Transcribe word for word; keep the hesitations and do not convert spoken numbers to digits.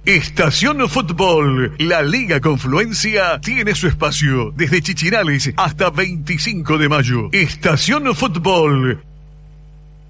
Estación Fútbol, la Liga Confluencia tiene su espacio desde Chichirales hasta veinticinco de mayo. Estación Fútbol,